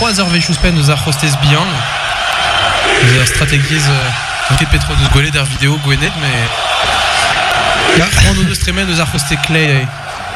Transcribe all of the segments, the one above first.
3 heures vechuspen eus ar hostess bihan. Eus ar strategiez enket petro deus gwelet ar vidéo gwenet, mais prendre eus tremen eus ar hostess clay.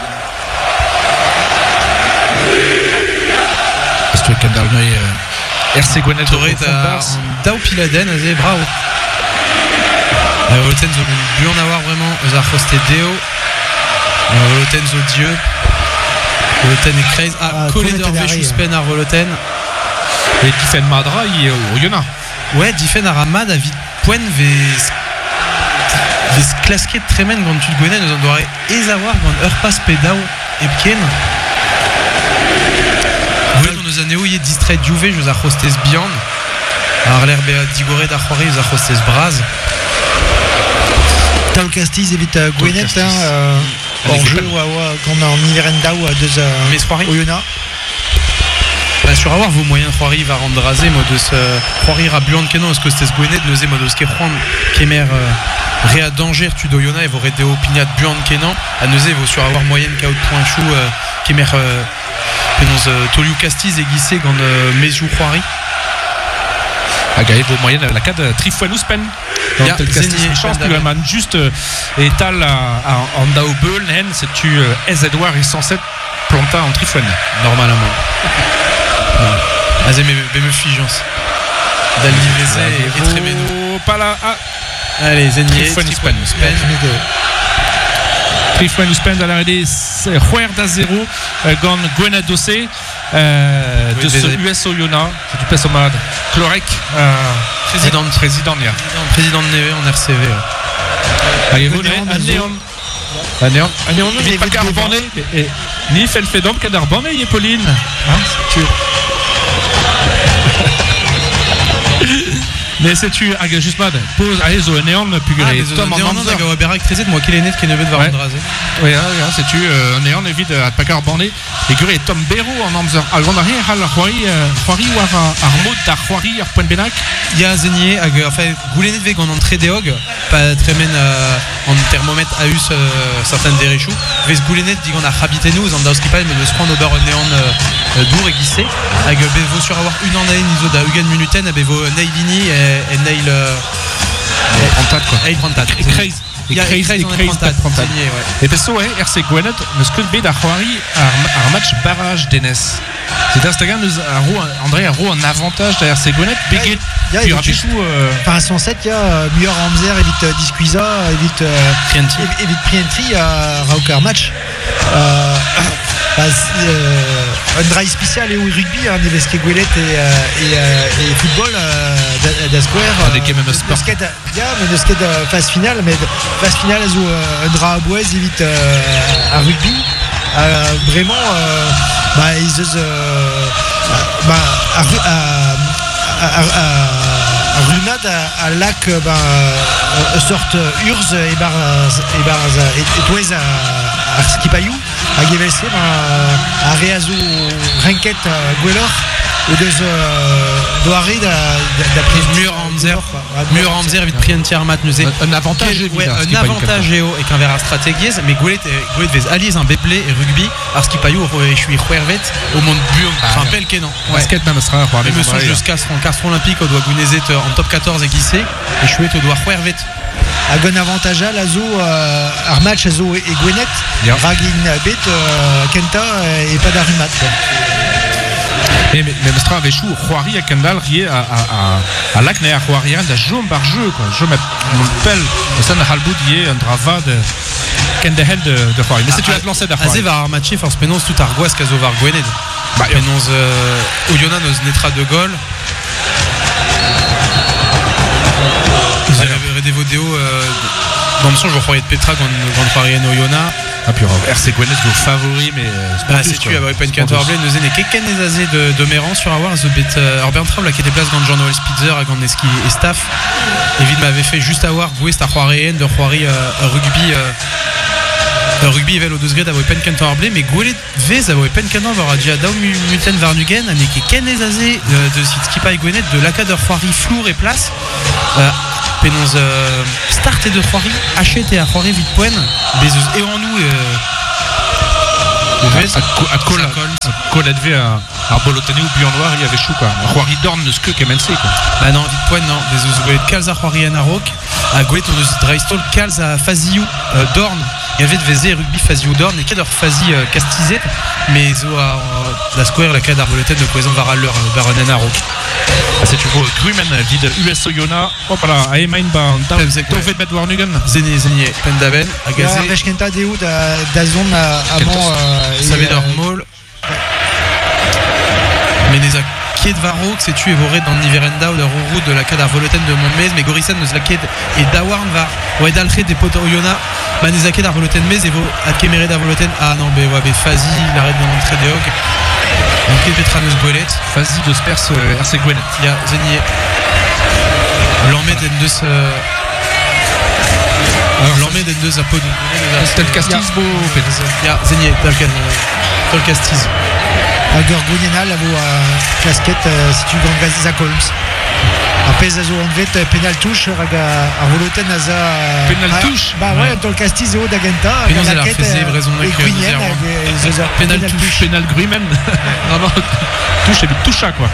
Est-ce que Kendall Noy RC Gwenet Torret a daou piladen a ze bravo. Voloten zo buan avoir vraiment eus ar hostess deo. Voloten zo dieu. Voloten e kreiz kollet ur vechuspen ar Voloten. Et Difen Madra au Yona. Ouais, Difen ar amad a vit poen vez klasket tremen gant tud gwenet eus an doare ez avoir gant ur pas pe daou epken. Gwelet eus aneo ye distrait Juve eus ar hostess bihan. Ar l'herbe a digoret ar c'hoari eus ar hostess braz. Tal Castiz evit Gwenet hors jeu gant an iveren daou deus o Yona. Sur avoir vos moyens c'hoari va rendre rasé mod eus c'hoari ra buan kenan eus kostez Gwenet neuze mod eus ket c'hoant kemer rea danger tud o Yona e vo ret deo pignat buan kenan a neuze vo sur avoir moyen kaout point chou kemer penonz Toliou Castiz e gisse gant mezhou c'hoari. A gaé vos moyens la cad Trifoen Ouspen. Ya, Castiz chance tu man juste et tal en dao beul hen c'est tu ez Edouard et 107 planta en Trifoen normalement. Azé me figeance. Dal liveze et tremeno. Pas là. Allez, Zenier. Trifoen Ouspen à l'arrêt Juer da 0 gant Gwenet dossé de ce USO Yona c'est du pesomad Clorec président Neve en RCV. Allez, Anéon il pas carboné et ni fait le fait d'homme qu'à d'arboné il est Pauline mais c'est tu juste mad pose allez zo Anéon puguré Tom en Mamzer aga berak trezet moi qu'il est net qui ne veut de varendre rasé. Oui, c'est tu Anéon évite à pas carboné et guré Tom Béraud en Mamzer algon arrière hal Khouari ou Armod da Khouari ar point benak. Ya Zenier aga enfin goulet net veg en entrée des hog pas très men en thermomètre a eu certaines des réchous vez goulet net dit qu'on a habité nous en daus qui pas mais de se prendre au beurre Néon dour et glissé aga bevo sur avoir une en aine iso da Hugen Minuten a bevo Nailini et Nail en tat quoi. Et crazy. Et crazy et peso RC Gwenet ne se bet da Khouari ar match barrage d'Enes. C'est à Stagan André Arro en avantage de RC Gwenet Béguet puis Rapichou par 107 il y a Muir Hamzer évite Disquiza évite Prientri Raukar match un drive spécial et au rugby un Neveske Gwelet et football d'Asquare des même sport skate mais de skate phase finale un dra Bouez évite à rugby vraiment ils Runad à lac sorte Urz et Touez à Skipayou à GVC à Réazou Renket Guelor ou deux Doaré d'après Mur Hamzer vite pris un tiers mat nous un avantage un avantage géo et qu'un verra stratégie mais Goulet vez alliés un béblé et rugby à Skipayou je suis Huervet au monde buon enfin pel kenan basket même sera mais me songe jusqu'à son castron olympique au doit Gounezet en top 14 et glissé et je suis au doigt Huervet a gon avantage à l'azo ar match azo et Gwenet Ragin bet Kenta et pas d'Arumat mais Mestra avait chou Khouari à Kendall rié à Lacné à Khouari da jom bar jeu quoi je m'appelle ça n'a halboud yé un drava de Kendahel de Khouari mais c'est tu as lancé d'Khouari Azé va matcher force penonce tout argoise kazo var Gwenet penonce Oyona nos netra de gol vous avez des vidéos dans le son je croyais de Petra quand Khouari en Oyona. Ah puis RC Gwenet vos favoris mais c'est tu avoir pas une cantorblé nous est quelqu'un des azés de Méran sur avoir the bit Robert Trable qui était place dans Jean-Noël Spitzer à Gandeski et staff David m'avait fait juste avoir Goué Star Khouari de Khouari rugby vel au 2 grade avoir pas une cantorblé mais Goulet vez avoir pas une cantor aura déjà Daum Muten Varnugen a n'est quelqu'un des azés de Skipa et Gwenet de l'Acadeur Khouari flour et place penonz start et de Khouari achète et à Khouari vite poen bezeus et en nous à Col advé Arbolotani ou Buan Noir, il y avait chou quoi. Roiri Dorn ne que MNC quoi. Bah non, vite point, non. Des Ouzouet Kalza Roiri Anarok. À Gouet, on a Dreistol, Kalza Faziou, Dorn. Il y avait de VZ rugby Faziou Dorn et Kedor Fazi Castizet. Mais zo la square, la cadre Arbolotani de Cohésion Varaleur, Baron Anarok. C'est tu vois Grumen vide US Oyona. Hop là, Aemain ba Tovet Bet Warnugen. Zéné Pendaben, Agazé. Rechkenta Deo da zone avant. Savedor Maul. Meneza Kied Varro, que c'est-tu évoré dans Niverenda ou de Rourou de la cadre Arbolotani de Montmez. Mais Gorissen nous la Kied et Dawarn va. Ouais, Dalré des potes Oyona. Maneza Kied Arbolotani Mez et Adkemere d'Arbolotani. Ah non, mais ouais, mais Fazi, il arrête de l'entrée de Hog. Donc Petranos Gouelet. Fazi de Spers RC Gwenet. Il y a Zenier. L'emmède d'Endeus. L'emmède d'Endeus à Pod. Tel Castiz beau fait. Il y a Zenier, Tol Castiz. Agor Gouniena, la casquette, si tu gagnes Gaziza Colms. Après, Zazo Andvet, pénal touche, Arvoloten, Naza. Pénal touche. Bah ouais, Tol Castiz et Odagenta. Pénal la faisait raison et Grunienne. Pénal touche, pénal Grumen. Vraiment, touche et but toucha quoi.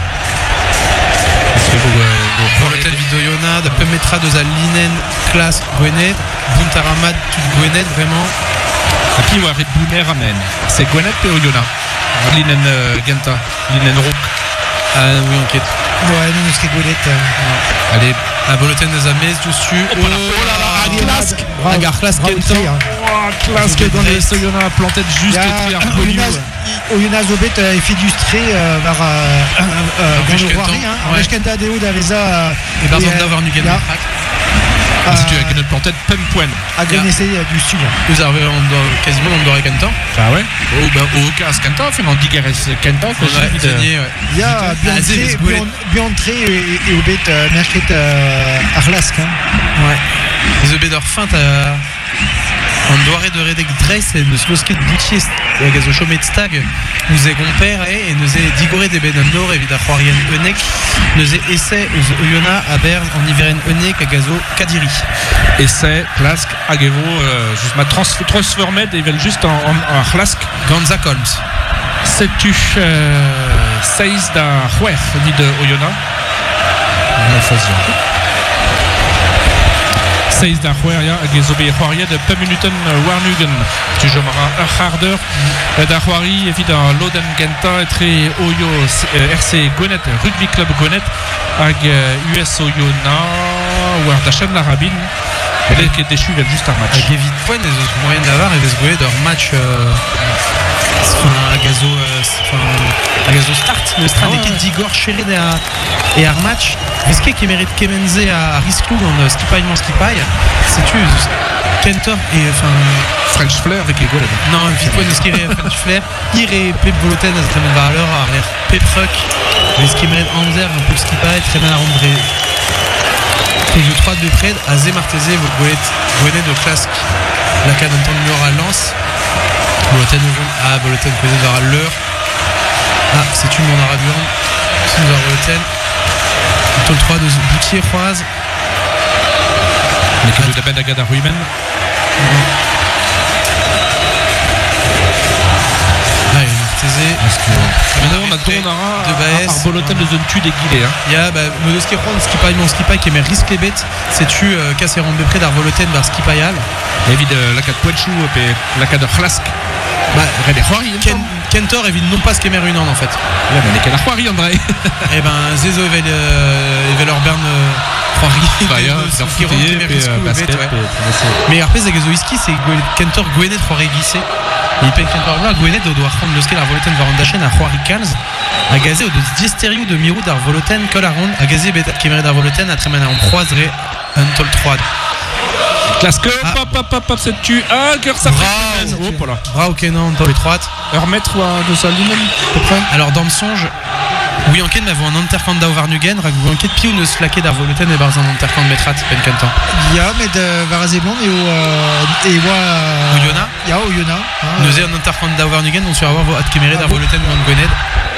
Arvoloten Vidoyona, de Pemetra de Zalinen, classe Gwenet, Buntaramad, tout Gwenet, vraiment. Et puis, ouais, Red Bouner amène. C'est Gwenet et Oyona. Linen Genta, Linen Rook. Ah oui, enquête. Ouais, nous, c'est Goulet. Allez, Arvoloten des Amez, dessus. Oh là là, Clask. Agar Clask Kenton. Clask dans les Oyona, planté juste Oyona Zobet est fait illustré vers le Roiri. Rechkenta Deo d'Aveza. Et Barzon d'Avarnugen. Si tu as notre planté, Pem Point. À Grenessé du Sud. Vous avez quasiment l'endoré Kenton. Ah ouais. Au cas Kenton, fait mon Digares Kenton. Il y a Biantré et Obet Merket Arlask. Ouais. Les Obedor fin on doit de Redek Dress et de Slosket Boutier Gazo Chomet Stag nous est compère et nous est digoré des Benandor évidemment Roirien Enek nous est essai Oyona à Berne en Iveren Enek à Gazo Kadiri essai Plask Agevo juste ma transformé ils veulent juste en Arlask Ganza Colms c'est-tu Seiz da Huer dit de Oyona Seiz da Hueria Gezobe Hueria de Peminuten Warnugen tu joueras Harder da Huari évidemment Loden Genta et très Oyo RC Gwenet Rugby Club Gwenet ag US Oyona ou Ardachan la Rabine elle qui est déchu il y a juste un match avec vite point des autres moyens d'avoir et des joueurs leur match à Gazo start le start d'équipe d'Igor Shered et Armatch risqué qui mérite Kemenze à Risklou dans Skipaille c'est-tu Kentor et French Flair avec les goals non vite point de skier French Flair Iré Pep Voloten à très bonne valeur arrière Pep Truck mais ce qui mérite Anzer un peu Skipaille très bien à Rondré et le 3 de près à Zemartese Gwenet de Clask la canne de Nord à Lens Voloten Voloten Cohésion Varaleur c'est une mon Arabian c'est nous Voloten le 3 de Boutier Croise l'équipe de Ben Agada Ruimen maintenant on a Donnara Arboloten de zone tu des guilets il y a Modoski Juan Skipaille qui est risque les bêtes c'est tu cassé rond de près d'Arvoloten vers Skipayal évidemment la 4 Poichou et la 4 Flask Kentor évite non pas ce qu'émer une en fait mais quelle Roiri André et Zezo Eveler Bern Roiri mais après Zagazo Whisky c'est Kentor Gwenet Roiri glissé il paye Kentor Blanc Gwenet doit prendre le skill Arvoloten Varandachen à Roiri Calz à Gazé au de Diesterio de Mirou d'Arvoloten Colaronde à Gazé Kemer d'Arvoloten à Tremana en croiserait un tol 3 Claske, pop, c'est tu. Cœur ça Bravo Kenan, top 3. Remettre de sa ligne, à peu près. Alors, dans le songe, oui, enquête, mais avant un intercamp d'Auvarnugen, Ragou enquête, Piou ne se laquait d'Arvoloten et Barzan intercamp de Metrat, Pencantan. Il y a, mais de Varazéblon et Oyona. Il y a Oyona. Nous avons un intercamp d'Auvarnugen, on sur avoir vos Adkemere d'Arvoloten ou Gwened.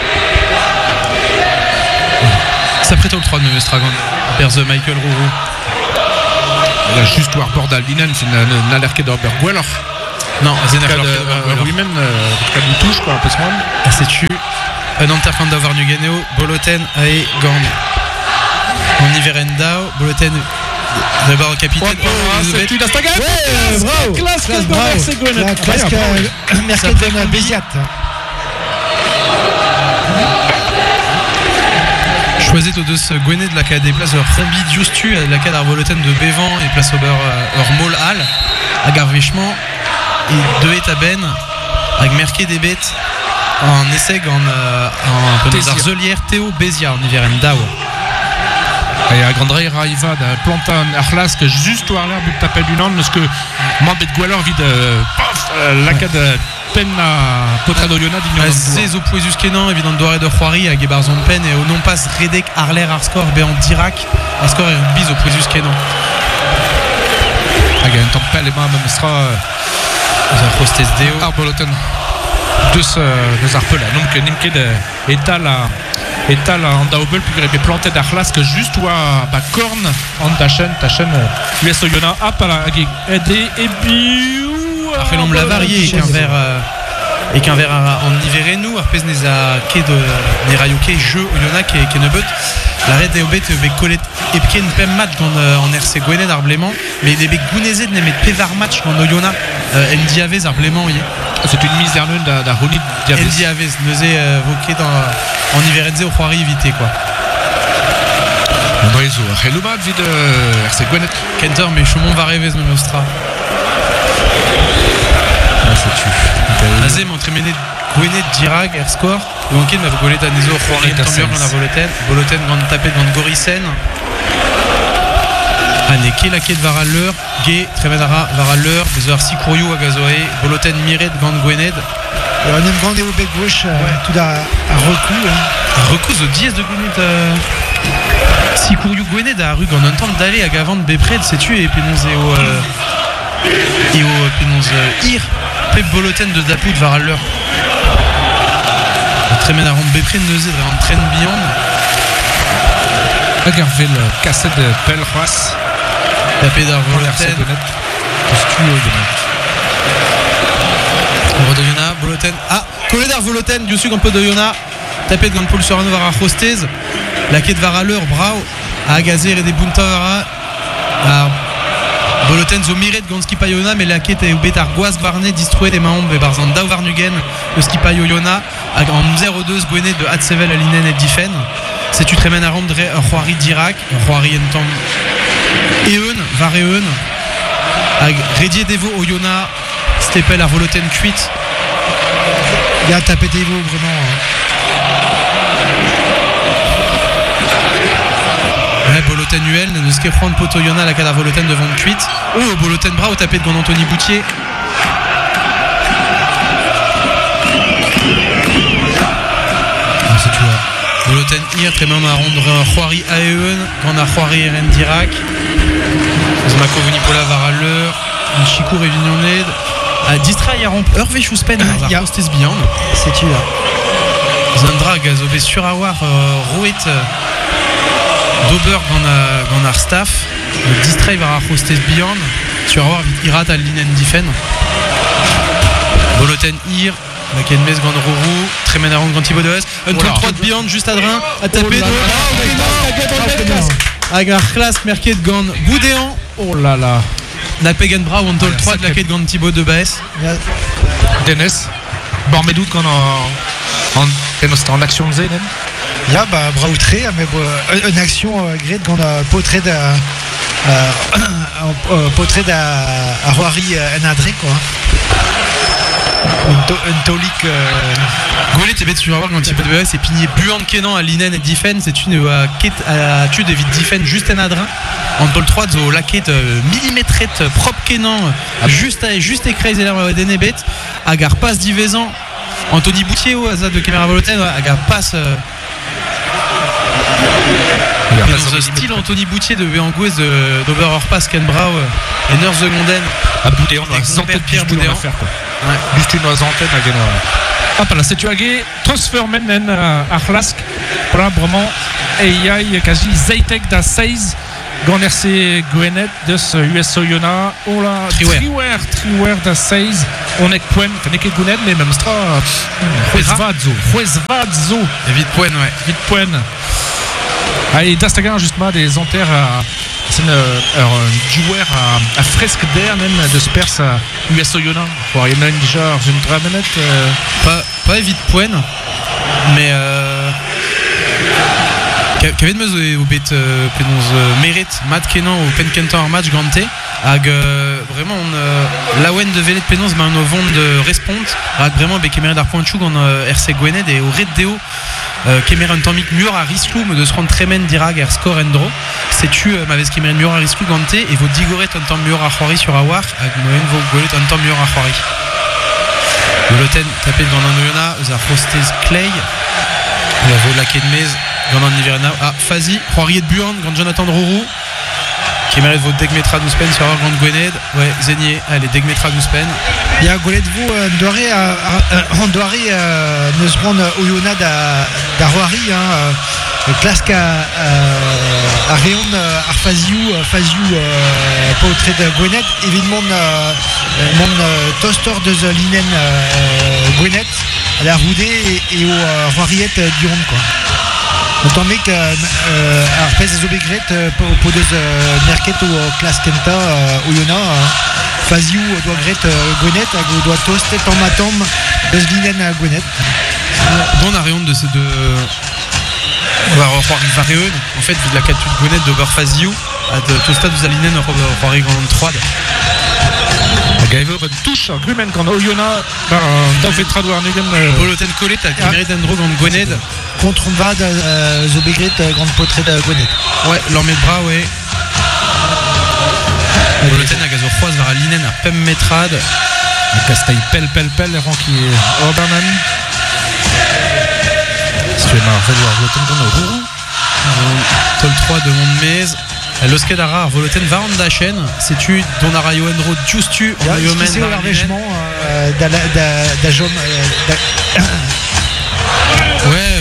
Ça prête au 3 de Stragon, vers Michael Rourou. Il a juste War Bordal Linen, c'est une alerque d'Obergueller. Non, c'est lui-même, quand il touche, quoi, un peu ce monde. C'est tu. un Anterkanda Varnugeneo, Boloten Ae Gand. En Iverendao, Boloten d'abord capitaine. C'est une Astagat. Ouais, bravo. Classe, bravo. c'est Gwenet. La classe Merkel de Béziat. Choisit au deux Gwenet de la cas des places de Rombi Diustu à la cas d'Arboloten de Bévan et place au Mol Hall à Garvechement et de Etaben avec Merquet des bêtes en essai en Zolière Théo Bézia en Iverendao. Et à Grandrei Raiva de Plantan Arlask juste au Arler but tapel du Nord parce que Mambet Goualor vide la cas de peine à Potra d'Oliona d'Ignorant. Zez au Poesus Kenan évident de Doré de Croiri à Guébarzon de Pen et au non passe Redek Arler Arscore Béan Dirac Arscore et Rugby's au Poesus Kenan. Aga un tempel et même sera Hostess Deo Arboloten deux arpels donc Nimke de Etal en Daubel puis il est planté d'Arlask juste ou à Korn en Tachen US Oyona à la aider et puis après l'ombre la varié et qu'un verre en Iverenou Arpez Neza Ke de Nerayoke jeu Oyona qui est nebut l'arrêt des obet collet epken pem match en RC Gwenet arblément mais des gounezé de nemet pevar match en Oyona Ndiavez arblément c'est une mise d'Arnold d'Aroni Ndiavez neusé voqué en Iverenze au Croiri évité quoi. André Zo Reluma vide RC Gwenet Kenter mais Chaumont va rêver ce Nostra. Azé m'entraîné Gwenet Dirag Airscore Wankin m'a volé à Nezo Croiri Tambior dans la Boloten grande tapée grande Gorisen Aneke la quai de Varaleur Gay Tremenara Varaleur des heures Sikouriou à Gazoé Boloten Miret grande Gwenet et on aime grande au bec gauche tout à recou au 10 de Gwenet Sikouriou Gwenet à rue en un temps d'aller à Gavant de Bépred sais-tu et Pénonze et au Pénonze Ir Pep Boloten de Dapou de Varaleur Tremenara de Bépred Neuzé de Rentraine Beyond Agarvel cassette de Pelras tapé d'Arboloten Rodoyona Boloten collé d'Arboloten du sud un peu de Yona tapé de Gand Paul Sorano Vara Hostez la quai de Varaleur Brau à Agazer et des Buntavara Boloten zo miret gant Skipayona mais la quai est betar Guas Barnet distrué des Mahombe et Barzan Dao Varnugen le Skipayona en 0-2 Gwenet de Hatsevel à Linen et Difen c'est tu tremènes à rendre Roari Dirac Roari Entam Eun Vareun Redier Devo Oyona Stepel à Voloten cuite il y a tapé Devo vraiment Boloten UL ne ce prendre Potoyona la cadavre Voloten devant de cuite Boloten Bras au tapé de Gand Anthony Boutier c'est tu vois Boloten Ir très même à rendre Roari Aeun Gand à Roari Eren Dirac Zmako Venipola Varaleur Chikour et Vignoned à distrait à rompre Hervé Chouspen il y a Hostess Beyond c'est tu là Zandra Gazové Surawar Rouet Dober gant ar staff le distrait va Hostess Beyond Surawar Irat à Linen Difen Boloten Ir la Kenmes gant Rourou Tremenaron gant Thibaut de S un 3 de Beyond juste à Drin à taper avec la classe Merquet de gant Boudéan oh là là la Pegan Bra ou 3 de la quai de gant Thibaut de Baes Dennis Bormedout quand en action de Zé il y a Brautré mais une action gré quand Potré de Potré à Roari Nadré quoi une tolique Goulet et bête tu vas voir quand Thibaut de Baes c'est pigné Buant Kenan à Linen et Difen c'est une à tu de vite Difen juste à Adrin en Paul 3 de la quête millimétrette propre Kenan juste écrasé l'air d'Enebet Agar passe d'Ivezan Anthony Boutier au hasard de Caméra Voloten Agar passe dans le style Anthony Boutier de Béangouez d'Ober Orpas Kenbrau et Nurse de Gonden à Boudéan avec Pierre Boudéan juste une antenne à Guénois hop là c'est tu agé transfer menen à Arlask vraiment et il y a quasi Zaytek da 16 Gant RC Gwenet deus USO Iona. Ola triwer da 16. On est poen, n'eket Gwenet, mais même stra Huezvadzo. Et vite poen, ouais. Vite poen. Allez, Dastagan justement des enterres à. C'est un joueur à fresque d'air même de Spers à USO Iona. Il y en a une déjà une dramenette. Pas vite poen, mais Kevin meus au bet penons mérite Matt Kenan au Penkentor match Gante hag vraiment on lawen de velet penons ma no vont de respond hag vraiment be kemer d'ar pointchou gant RC Gwened et au red deo kemer un tamik mur à risklou me de se rendre tremen dirag er score endro c'est tu m'avais kemer mur à risklou Gante et vos digoret un temps mur à Khori sur Awar hag moen vos golet un temps mur à Khori Voloten tapé dans un Oyona aux Rostez Clay la vaut la quai de Mez Gandon Niverna Fazi Croirier de Buan Gand Jonathan Rourou qui mérite votre Degmetra Douspen sur Gand Gwened ouais Zenier allez Degmetra Douspen il y a Golet de vous Andoré ne se rend au Yona d'Arwari Clask à Réon Arfaziou pas au trait de Gwened évidemment mon toaster de Linen Gwened à la Roudée et au Roiriette du Ronde quoi. Autant mec arpez des obégret pour deux merket ou classe Kenta ou Yona Faziou doit gret Gwenet doit toaster en matom de Linen Gwenet dont on a rien de ces deux on va revoir Varéeun en fait de la capture de Gwenet de Faziou à tout stade vous allez Roiri Grand 3 Gaivo touche Grumen quand Oyona dans fait traduire Nugan Boloten Collet qui mérite d'Andro Grand Gwened contreVad Zobegret Grande Potrée de Gwened ouais l'armée de bras ouais Boloten à Gazo Croise vers Linen à Pem Metrad Castaille pelle les rangs qui est Orbanan si tu es marre voir Boloten dans Rourou Tol 3 de Mondmez L'Oskedara Voloten Varandachen c'est-tu Donara Yoenro Justu en Yomen Varvechement d'Ajom ouais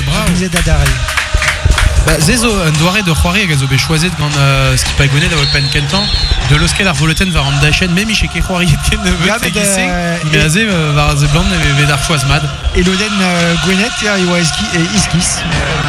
bravo Zezo Ndouare de Khouari a gazo be choisit gant skipa Gwened a Pen Kentan de l'Oskedar Voloten Varandachen même chez Khouari ken ne veut pas glisser mais azé Varze Blanc et Vedar Choismad et Loden Gwened et Iskis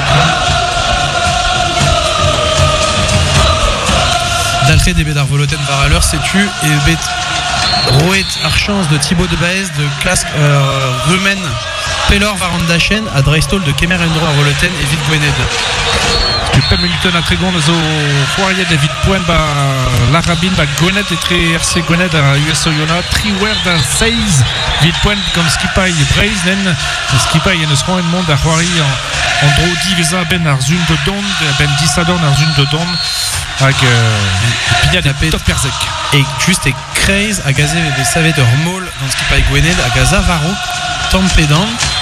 d'Altré des Bédard Voloten var à l'heure sais-tu et Bet Roet Archance de Thibaut de Baez de Clask Rumen Pelor Varandachen à Dreistol de Kemer Endro à Voloten et Vite Gwened tu peux Milton à Trégon les Foirier David Poen la Rabine Gwened et très RC Gwened à USO Iona Triwer d'un 16 Vite Poen comme Skipai Breisnen Skipai et ne se rend une monde à Foirier en Andro Divisa Ben Arzun de Don Ben Dissadon Arzun de Don avec Pignat de Top Perzek et juste et Kreis à Gazé et Savet de Rmol dans Skipai Gwened à Gaza Varo Tampédan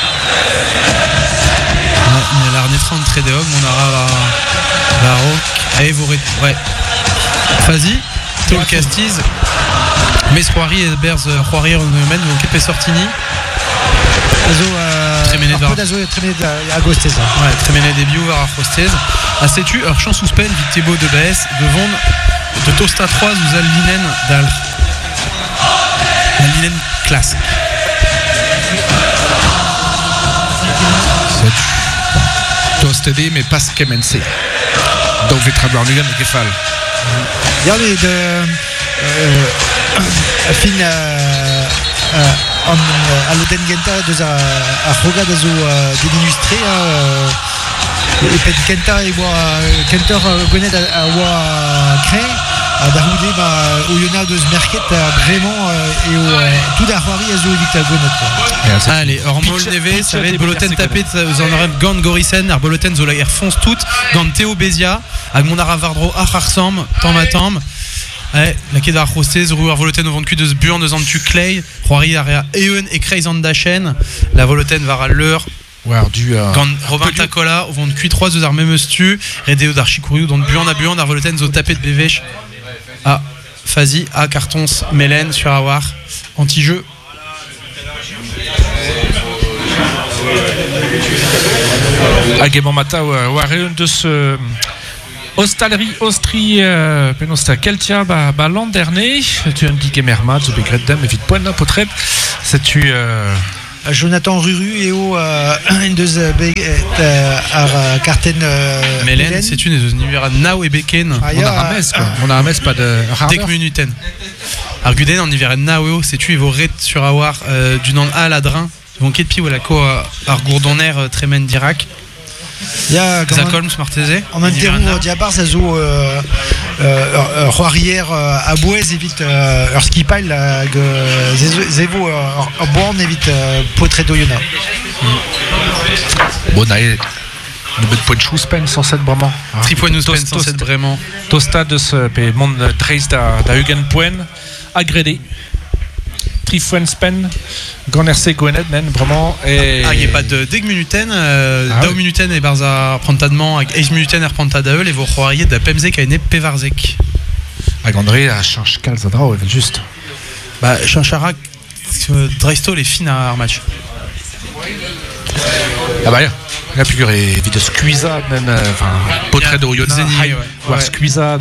il a l'arnetra en trait de homme on aura Varo et Voret ouais Fazi Tol Castiz Mesroiri et Berz Roirier en domaine donc Epé Sortini Trémené d'Agostez ouais Trémené des Bio à Frostez à sais-tu alors chance sous peine Thibaut de Baes de Vond de Tosta 3 vous avez Linen d'Al Linen classe Tostede mais pas Kemense donc je vais traduire Nugan et Kefal il y a de fin à l'Oden Genta à Roga d'azo d'illustré et Pen Kenta et moi Kenter Gwened à moi Cré à Daroudé au Yona de Zmerket vraiment et au tout d'Arwari à zo évite à Gwened allez Ormol Neve ça va être Boloten tapé aux en Gand Gorisen ar Boloten zo la guerre fonce toute Gand Théo Bézia à Gondara Vardro Acharsam Tam la quai d'Ar Rostez rue Voloten au vent de cul de Buan de Zantu Clay Roiri area Eun et Kreis Andachen la Voloten var à l'heure Quand Robin Tacola au vent de cuit 3 armées mestu Redeo d'Archikouriou dans Buan à Buan d'Ar Voloten zo tapé de Bévèche à Fazi à Cartons Mélène sur Awar anti-jeu Aguemon Mata ou Aréon de ce Ostalri Austrie Penosta Keltia l'an dernier tu as dit Gemermat zu begredem et vite point potret c'est tu Jonathan Ruru et au Indus Carten Melen c'est une des univers Nao et Beken on a Rames pas de Dek minuten Arguden en hiver Nao c'est tu vos ret sur avoir du nom à ladrin vont ketpi ou la co ar gourdonner tremen dirac il y a Zakolm Smartese en interro Diabar ça joue Roirière à Bouez évite Skipal Zevo Born évite Poitré d'Oyonnax bon d'ailleurs nous bet point de suspense sans cette vraiment 3 points nous suspense sans cette vraiment Tosta de ce monde trace da Hugen Point agrédé Trifuen-Spen, Grand-RC Gwenet, vraiment. Et... il n'y a pas de Deg Minuten, Dao Minuten et Barza Prantadement, avec 8 Minuten et Prantadaeul, et vous croiriez de Pemzek à une Pevarzek. Agandré à change Calzadra, juste. Bah, Chanchara, Dreisto, les fines à match. Ah bah, la figure est vite squeezade, même, enfin, Potré de Oyonnax, voire squeezade.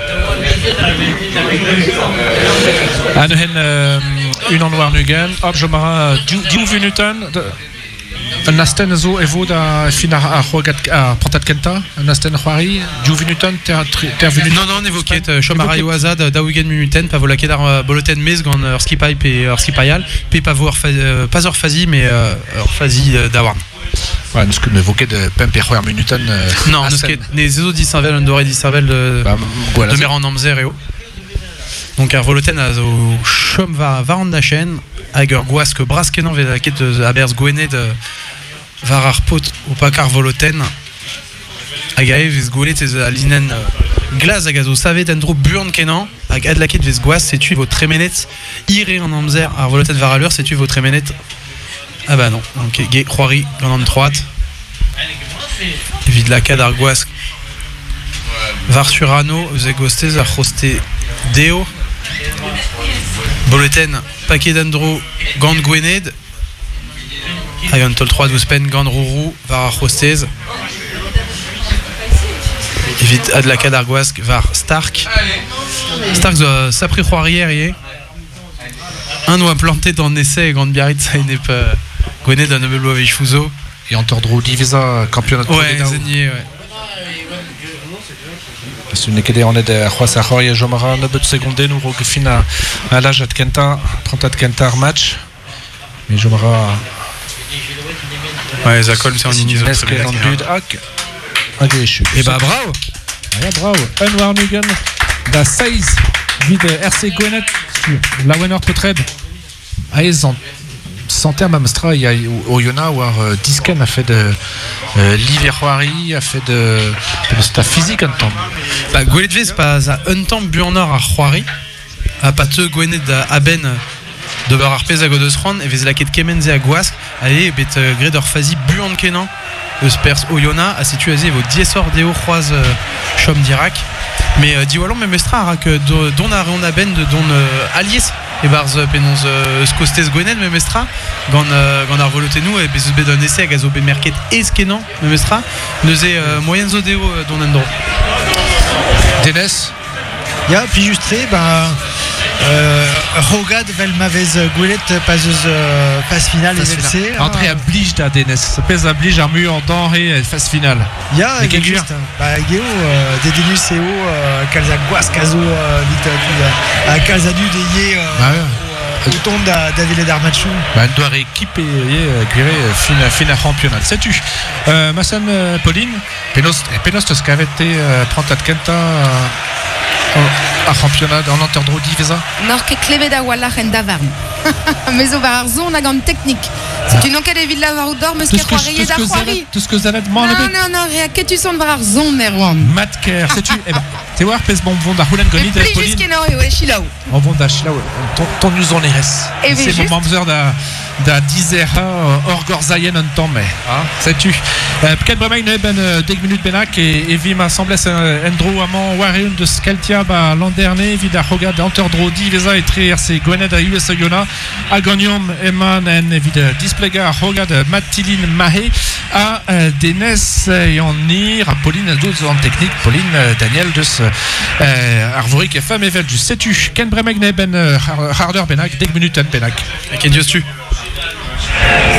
Une en noir Nugen, hop, je m'arrête 10 minutes. Un asten zo evo da finar a rogat a Pantad Kenta, un asten Roari, 10 minutes tervenu. Non, on évoquait Chomara Yoaza da Wigan minuten, pas volake dar boloten mes gant Skipay et Skipayal, puis pas voir pas Orfazi mais Orfazi d'Awarn. Ouais, nous ce que m'évoquait de Pempe Roer minuten. Non, nous ce que les Ezo d'Isservel, on aurait d'Isservel de Meran Amzer et O. Donc ar voloten a zo chom va an da chen hag ur gwask braskenan vet a ket a berz gwenet var ar pot o pakar voloten hag a vez gwelet ez a linen glas hag a zo savet en dro buan kenan hag ad laket vez gwas setu vo tremenet ire an amzer ar voloten var alur setu vo tremenet ah bah non donc ge croiri gant an troat evit lakad ar gwask var sur anno eus e gostez ar c'hoste deo Boleten, paquet d'Andro, gant Gwened, hag an tol 3 pen gant Rourou, var ar c'hostez. Evit ad la kadar gwask var Stark. Stark zo sapri c'hoarier ye. Un oa planté dans essai gant biarrit ça n'est pas Gwened an eubelo avec Chouzo. Et en tordro divisa championnat de ouais, Zenier, ouais. C'est une équipe en aide à Roissy et Jomara, 9 secondes, nous regagnons à l'âge de Kenta, 30 de Kenta match. Mais Jomara. Ouais, Zakolm, c'est en iniso. Est-ce qu'il est en but et bah bravo! Ouais, bravo! Anwar Nugen, da 16, vide RC Gwenet, la winner Potreb. Aïe, sans terme à Mastra, il y a Oyonnax où Disken a fait de l'Iveroari, a fait de staff physique un temps. Bah, Gwelet pas à un temps buanor à Roari, à pas te Gwenet à Ben de bar arpez à Godesron, et vez la quête Kemenze à Gwask, allez, bet Gredor Fazi buan kenan, Spers Oyonnax, à situé vos 10 heures déo croise Chom d'Irak. Mais Diwalon, même Estra, que don a Réon Ben de don Aliès. Et barz penons skostes Gwenet memestra gant ar volotenu et bezuz bet un essai hag a zo bet merket eskenan memestra neuze moyen zo deo don endro. Dennis ya puis justre Rogad vel mavez Gwelet paseuse phase finale des FC. André oblige da Dennis. Pèse oblige ar mu en denrée phase finale. Ya juste Geo Dedenus et Calza Guas Caso vite à Calzadu de Yé autant d'Adele d'Armachou. Elle doit rééquiper fin à championnat. Sais-tu Massan Pauline Penos Toscavete Prantad Kenta a championnat en enterdro divisa. Norke Kleveda Wallach en Davarn. Mais au var zone à grande technique. C'est une enquête de Villa Varoudor, mais ce qui est croirier d'Arroiri. Tout ce que Zanet demande. Non, rien que tu sens de var zone, Merwan. Matker, sais-tu eh ben, tu vois, pèse bon vont d'Arroulan Goni de Pauline. Plus jusqu'à ouais, Chilaou. On vont d'Achilaou. Ton uson les restes. C'est mon membre da 10 Orgor Zayen un temps, mais sais-tu. Peut-être vraiment une ben 10 minutes benak et Vima semblait Endro Amant Warrior de Skeltia l'an dernier, Vida Roga d'Anterdro Divisa et très RC Gwened à US Oyonnax, Agonium Eman et Vida Displega Roga de Matilin Mahé, à Dénes et en ir à Pauline d'autres en technique Pauline Daniel de ce Arvorik FM et Vel du Setu Ken Bremeg ben harder benak 10 minutes benak et Dieu tu